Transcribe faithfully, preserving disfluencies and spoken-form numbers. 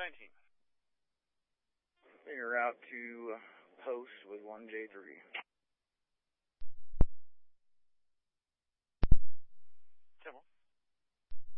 nineteen. You're out to post with one J three.